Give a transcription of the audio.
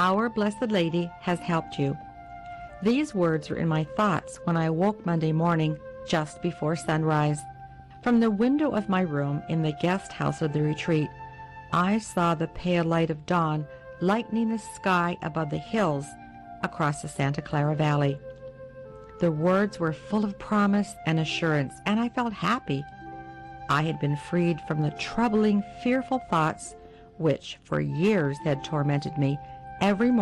Our Blessed Lady has helped you. These words were in my thoughts when I awoke Monday morning just before sunrise. From the window of my room in the guest house of the retreat, I saw the pale light of dawn lightening the sky above the hills across the Santa Clara Valley. The words were full of promise and assurance, and I felt happy. I had been freed from the troubling, fearful thoughts which for years had tormented me every morning